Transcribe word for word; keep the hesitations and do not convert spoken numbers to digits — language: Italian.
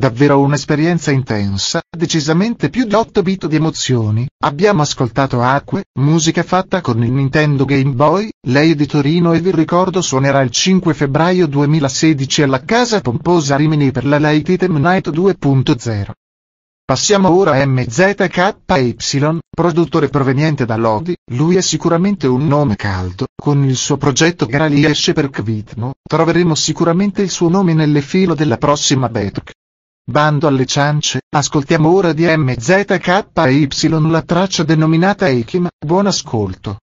davvero un'esperienza intensa, decisamente più di otto bit di emozioni. Abbiamo ascoltato Acque, musica fatta con il Nintendo Game Boy, lei è di Torino e vi ricordo suonerà il cinque febbraio duemilasedici alla Casa Pomposa Rimini per la Light Item Night due punto zero. Passiamo ora a M Z K Y, produttore proveniente da Lodi. Lui è sicuramente un nome caldo, con il suo progetto che esce per Kvitno, troveremo sicuramente il suo nome nelle file della prossima Betok. Bando alle ciance, ascoltiamo ora di M Z K Y la traccia denominata Eikim, buon ascolto.